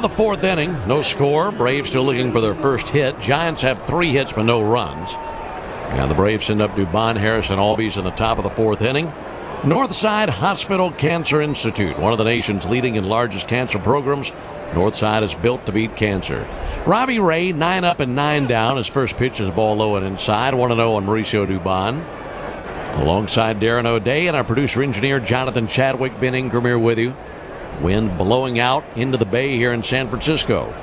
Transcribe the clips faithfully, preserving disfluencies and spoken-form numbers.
of the fourth inning, no score. Braves still looking for their first hit. Giants have three hits but no runs. And the Braves send up Dubon, Harris, and Albies in the top of the fourth inning. Northside Hospital Cancer Institute, one of the nation's leading and largest cancer programs. Northside is built to beat cancer. Robbie Ray, nine up and nine down. His first pitch is a ball low and inside. one oh on Mauricio Dubon. Alongside Darren O'Day and our producer-engineer Jonathan Chadwick, Ben Ingram here with you. Wind blowing out into the bay here in San Francisco.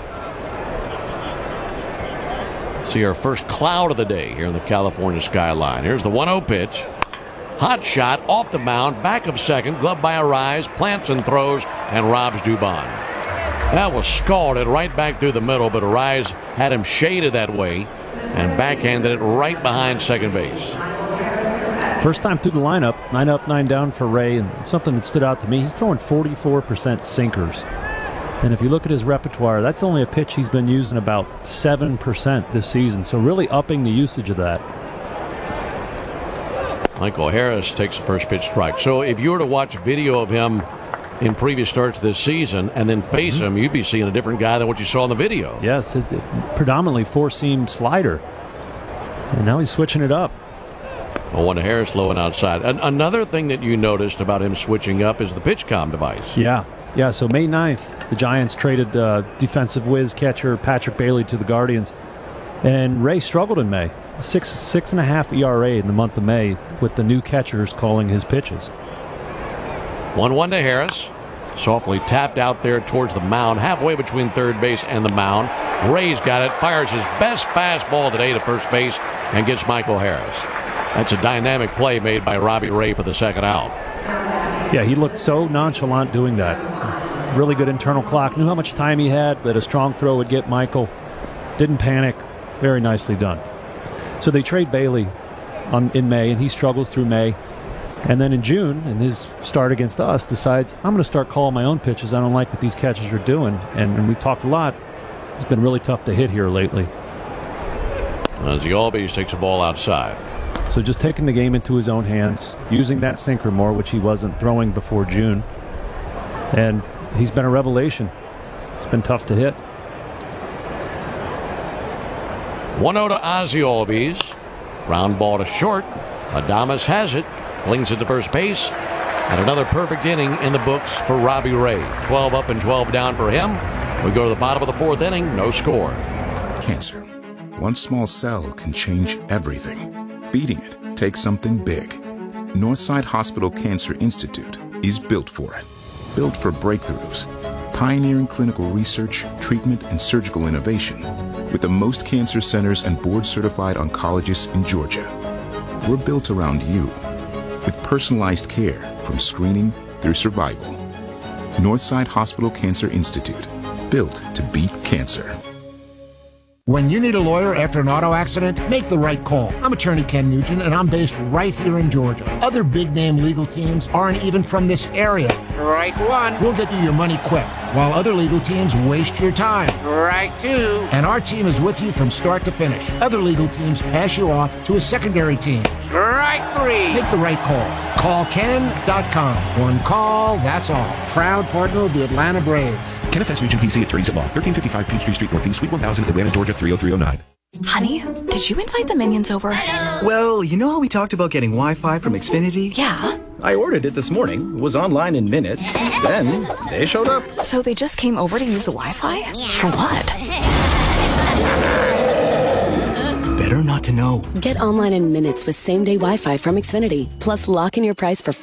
See our first cloud of the day here in the California skyline. Here's the one oh pitch. Hot shot off the mound, back of second, gloved by Arise, plants and throws, and robs Dubon. That was scalded right back through the middle, but Arise had him shaded that way and backhanded it right behind second base. First time through the lineup, nine up, nine down for Ray, and something that stood out to me, he's throwing forty-four percent sinkers. And if you look at his repertoire, that's only a pitch he's been using about seven percent this season, so really upping the usage of that. Michael Harris takes the first pitch strike. So if you were to watch video of him in previous starts this season and then face mm-hmm. him, you'd be seeing a different guy than what you saw in the video. Yes, it, it, predominantly four-seam slider. And now he's switching it up. Oh, one to Harris low and outside. An- another thing that you noticed about him switching up is the PitchCom device. Yeah, yeah. So May ninth, the Giants traded uh, defensive whiz catcher Patrick Bailey to the Guardians. And Ray struggled in May. Six, six and a half E R A in the month of May with the new catchers calling his pitches. one one to Harris. Softly tapped out there towards the mound, halfway between third base and the mound. Ray's got it, fires his best fastball today to first base, and gets Michael Harris. That's a dynamic play made by Robbie Ray for the second out. Yeah, he looked so nonchalant doing that. Really good internal clock. Knew how much time he had, that a strong throw would get Michael. Didn't panic. Very nicely done. So they trade Bailey on, in May, and he struggles through May. And then in June, in his start against us, decides, I'm going to start calling my own pitches. I don't like what these catchers are doing. And, and we've talked a lot. It's been really tough to hit here lately. As the Albies takes the ball outside. So just taking the game into his own hands, using that sinker more, which he wasn't throwing before June. And he's been a revelation. It's been tough to hit. one oh to Ozzie Albies. Ground ball to short. Adames has it. Flings it to first base. And another perfect inning in the books for Robbie Ray. twelve up and twelve down for him. We go to the bottom of the fourth inning. No score. Cancer. One small cell can change everything. Beating it takes something big. Northside Hospital Cancer Institute is built for it. Built for breakthroughs. Pioneering clinical research, treatment, and surgical innovation. With the most cancer centers and board-certified oncologists in Georgia. We're built around you. With personalized care from screening through survival. Northside Hospital Cancer Institute. Built to beat cancer. When you need a lawyer after an auto accident, make the right call. I'm attorney Ken Nugent, and I'm based right here in Georgia. Other big-name legal teams aren't even from this area. Right one. We'll get you your money quick, while other legal teams waste your time. Right two. And our team is with you from start to finish. Other legal teams pass you off to a secondary team. Right three. Make the right call. Call Ken dot com. One call, that's all. Proud partner of the Atlanta Braves. Kenneth S. Nugent, P C, attorneys at law, thirteen fifty-five Peachtree Street Northeast, Suite one thousand, Atlanta, Georgia, three oh three oh nine. Honey, did you invite the minions over? Well, you know how we talked about getting Wi-Fi from Xfinity? Yeah. I ordered it this morning, was online in minutes, then they showed up. So they just came over to use the Wi-Fi? For what? Better not to know. Get online in minutes with same-day Wi-Fi from Xfinity. Plus, lock in your price for